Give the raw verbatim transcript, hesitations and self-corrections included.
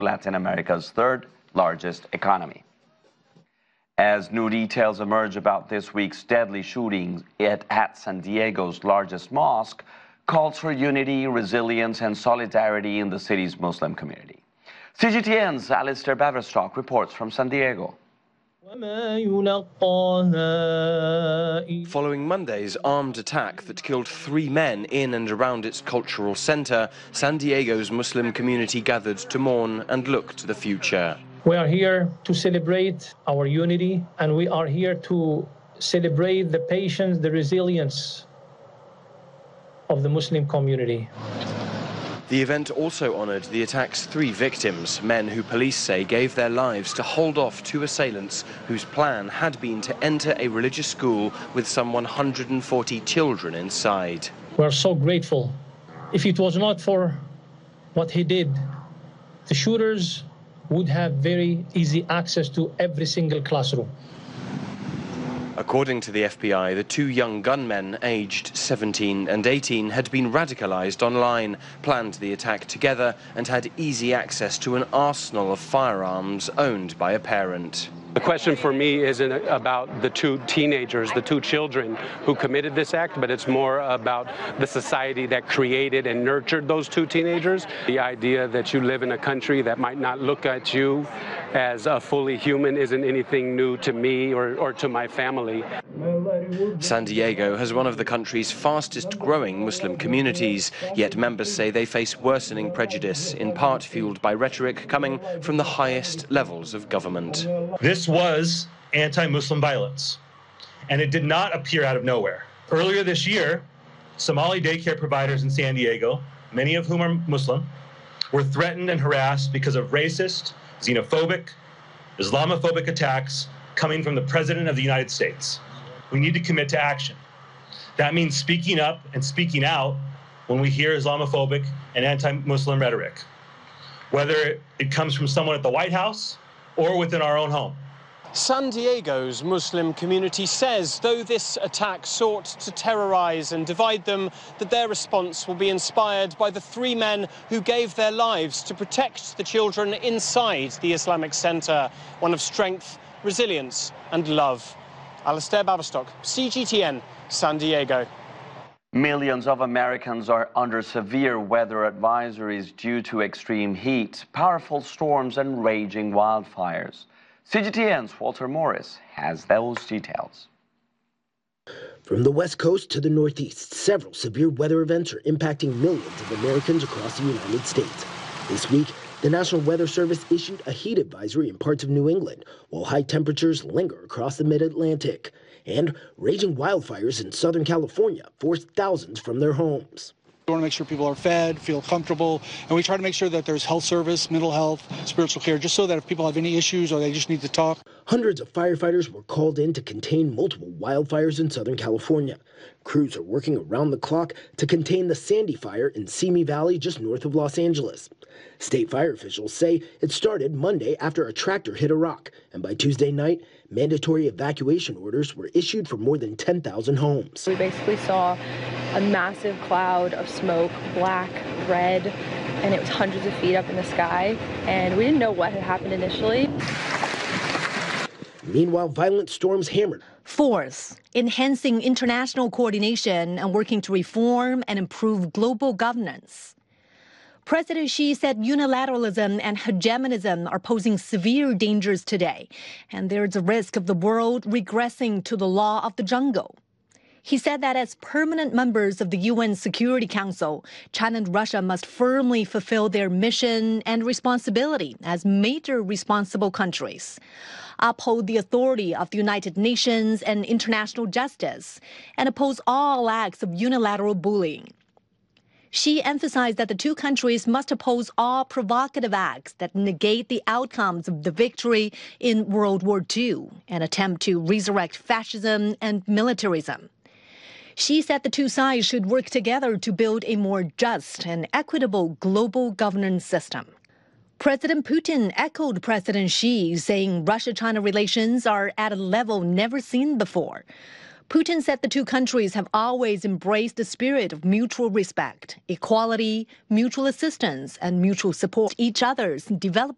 Latin America's third largest economy. As new details emerge about this week's deadly shooting at, at San Diego's largest mosque, calls for unity, resilience, and solidarity in the city's Muslim community. C G T N's Alistair Baverstock reports from San Diego. Following Monday's armed attack that killed three men in and around its cultural center, San Diego's Muslim community gathered to mourn and look to the future. We are here to celebrate our unity, and we are here to celebrate the patience, the resilience of the Muslim community. The event also honored the attack's three victims, men who police say gave their lives to hold off two assailants whose plan had been to enter a religious school with some one hundred forty children inside. We are so grateful. If it was not for what he did, the shooters would have very easy access to every single classroom. According to the F B I, the two young gunmen, aged seventeen and eighteen, had been radicalized online, planned the attack together, and had easy access to an arsenal of firearms owned by a parent. The question for me isn't about the two teenagers, the two children who committed this act, but it's more about the society that created and nurtured those two teenagers. The idea that you live in a country that might not look at you as a fully human isn't anything new to me or, or to my family. San Diego has one of the country's fastest growing Muslim communities, yet members say they face worsening prejudice, in part fueled by rhetoric coming from the highest levels of government. This was anti-Muslim violence, and it did not appear out of nowhere. Earlier this year, Somali daycare providers in San Diego, many of whom are Muslim, were threatened and harassed because of racist, xenophobic, Islamophobic attacks coming from the President of the United States. We need to commit to action. That means speaking up and speaking out when we hear Islamophobic and anti-Muslim rhetoric, whether it comes from someone at the White House or within our own home. San Diego's Muslim community says, though this attack sought to terrorize and divide them, that their response will be inspired by the three men who gave their lives to protect the children inside the Islamic Center, one of strength, resilience and love. Alistair Baverstock, C G T N, San Diego. Millions of Americans are under severe weather advisories due to extreme heat, powerful storms and raging wildfires. C G T N's Walter Morris has those details. From the West Coast to the Northeast, several severe weather events are impacting millions of Americans across the United States. This week, the National Weather Service issued a heat advisory in parts of New England, while high temperatures linger across the mid-Atlantic. And raging wildfires in Southern California forced thousands from their homes. We want to make sure people are fed, feel comfortable, and we try to make sure that there's health service, mental health, spiritual care, just so that if people have any issues or they just need to talk. Hundreds of firefighters were called in to contain multiple wildfires in Southern California. Crews are working around the clock to contain the Sandy fire in Simi Valley just north of Los Angeles. State fire officials say it started Monday after a tractor hit a rock, and by Tuesday night, mandatory evacuation orders were issued for more than ten thousand homes. We basically saw a massive cloud of smoke, black, red, and it was hundreds of feet up in the sky, and we didn't know what had happened initially. Meanwhile, violent storms hammered. Fourth, enhancing international coordination and working to reform and improve global governance. President Xi said unilateralism and hegemonism are posing severe dangers today, and there's a risk of the world regressing to the law of the jungle. He said that as permanent members of the U N Security Council, China and Russia must firmly fulfill their mission and responsibility as major responsible countries, uphold the authority of the United Nations and international justice, and oppose all acts of unilateral bullying. Xi emphasized that the two countries must oppose all provocative acts that negate the outcomes of the victory in World War Two and attempt to resurrect fascism and militarism. Xi said the two sides should work together to build a more just and equitable global governance system. President Putin echoed President Xi, saying Russia-China relations are at a level never seen before. Putin said the two countries have always embraced the spirit of mutual respect, equality, mutual assistance, and mutual support each other's development.